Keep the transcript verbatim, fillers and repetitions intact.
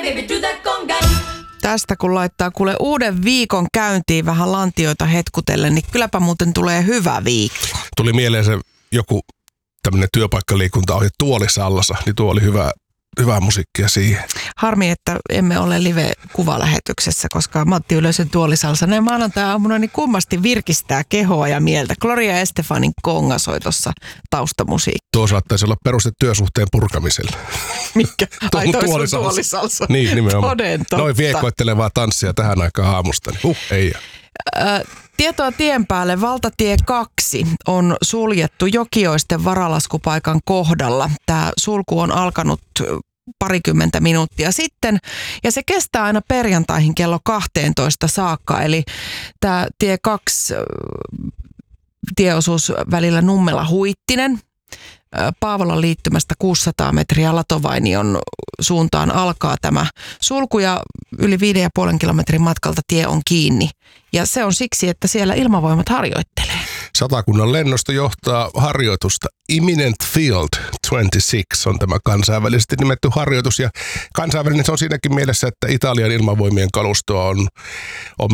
baby, do that conga. Tästä kun laittaa kuule uuden viikon käyntiin vähän lantioita hetkutellen, niin kylläpä muuten tulee hyvä viikko. Tuli mieleen se joku tämmöinen työpaikkaliikunta oli tuolisallassa, niin tuo oli hyvä, hyvää musiikkia siihen. Harmi, että emme ole live-kuvalähetyksessä, koska Matti Ylösen tuolisalsa näin maanantai-aamuna niin kummasti virkistää kehoa ja mieltä. Gloria Estefanin konga soi tuossa taustamusiikki. Tuo saattaisi olla peruste työsuhteen purkamiselle. Mikä? Ai toi sun tuolisalsa. tuolisalsa. Niin, nimenomaan. Toden totta. Noin viekoittelevaa tanssia tähän aikaan aamusta. Niin, huh, ei. Äh, tietoa tien päälle. Valtatie kaksi on suljettu Jokioisten varalaskupaikan kohdalla. Tämä sulku on alkanut parikymmentä minuuttia sitten ja se kestää aina perjantaihin kello kaksitoista saakka. Eli tämä tie kaksi tieosuus välillä Nummela-Huittinen. Paavolan liittymästä kuusisataa metriä Latovainion suuntaan alkaa tämä sulku ja yli viiden ja puolen kilometrin matkalta tie on kiinni. Ja se on siksi, että siellä ilmavoimat harjoittelee. Satakunnan lennosto johtaa harjoitusta. Imminent Field kaksikymmentäkuusi on tämä kansainvälisesti nimetty harjoitus. Ja kansainvälinen se on siinäkin mielessä, että Italian ilmavoimien kalustoa on, on